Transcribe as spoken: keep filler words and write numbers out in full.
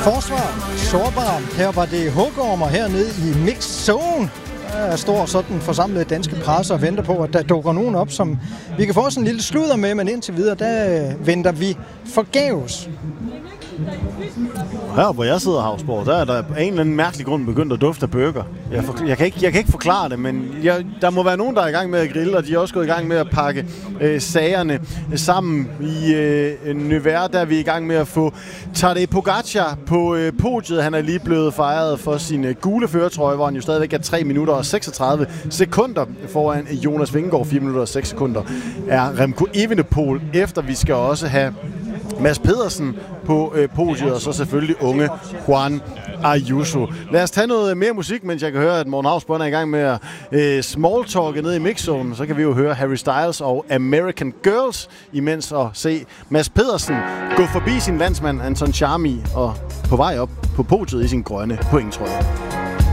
Forsvar, sårbar. Her var det Hugorm, og hernede i Mixed Zone. Der står sådan forsamlet danske presse og venter på, at der dukker nogen op, som vi kan få sådan en lille sludder med, men indtil videre, der venter vi forgæves. Her, hvor jeg sidder, Havsborg, der er der af en eller anden mærkelig grund begyndt at dufte af burger. Jeg, for, jeg, kan ikke, jeg kan ikke forklare det, men jeg, der må være nogen, der er i gang med at grille, og de er også gået i gang med at pakke øh, sagerne sammen i øh, Nevers. Der er vi i gang med at få Tadej Pogačar på øh, podiet. Han er lige blevet fejret for sin øh, gule førertrøje, hvor han jo stadigvæk er tre minutter og seksogtredive sekunder foran Jonas Vingegaard. fire minutter og seks sekunder er Remco Evenepoel, efter vi skal også have Mads Pedersen på øh, podiet, og så selvfølgelig unge Juan Ayuso. Lad os tage noget mere musik, mens jeg kan høre, at Morten Hausbånd er i gang med at øh, smalltalke nede i mixzonen. Så kan vi jo høre Harry Styles og American Girls, imens at se Mads Pedersen gå forbi sin landsmand Anton Charmi og på vej op på podiet i sin grønne pointtrøje.